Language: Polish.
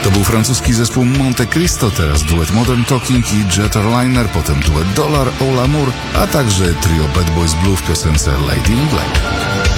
To był francuski zespół Monte Cristo, teraz duet Modern Talking i Jet Airliner, potem duet Dollar, All Amour, a także trio Bad Boys Blue w piosence Lady in Black.